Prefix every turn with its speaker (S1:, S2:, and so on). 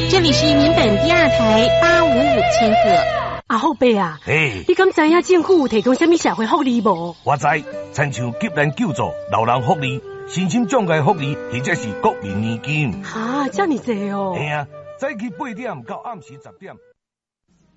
S1: 这里是民本第2台855千赫。
S2: 阿后伯啊，
S3: 嘿，
S2: 你敢知影政府有提供什么社会福利无？
S3: 我知，亲像急难救助、老人福利、身心障碍福利，或者是国民年金。
S2: 哈，这么济哦。
S3: 嘿啊，早起8点到暗时10点。